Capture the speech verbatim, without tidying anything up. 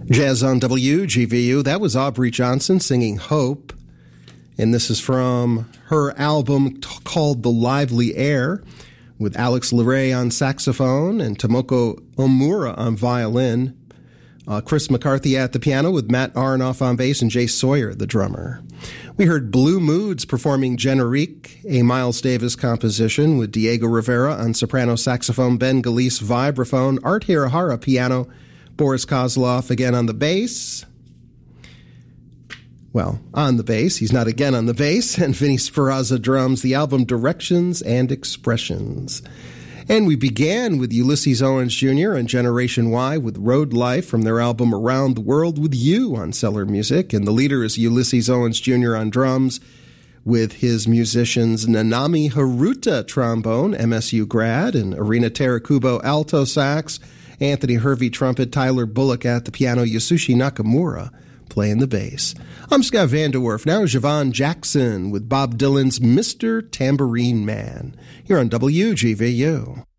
Jazz on W G V U. That was Aubrey Johnson singing Hope. And this is from her album t- called The Lively Air, with Alex Leray on saxophone and Tomoko Omura on violin. Uh, Chris McCarthy at the piano with Matt Aronoff on bass and Jay Sawyer, the drummer. We heard Blue Moods performing Generique, a Miles Davis composition with Diego Rivera on soprano saxophone, Ben Galice vibraphone, Art Hirahara piano, Boris Kozlov again on the bass. Well, on the bass. He's not again on the bass. And Vinny Speranza drums, the album Directions and Expressions. And we began with Ulysses Owens Junior and Generation Y with Road Life from their album Around the World with You on Cellar Music. And the leader is Ulysses Owens Junior on drums with his musicians Nanami Haruta trombone, M S U grad, and Irina Terakubo alto sax, Anthony Hervey trumpet, Tyler Bullock at the piano, Yasushi Nakamura playing the bass. I'm Scott Vanderwerf. Now Javon Jackson with Bob Dylan's Mister Tambourine Man here on W G V U.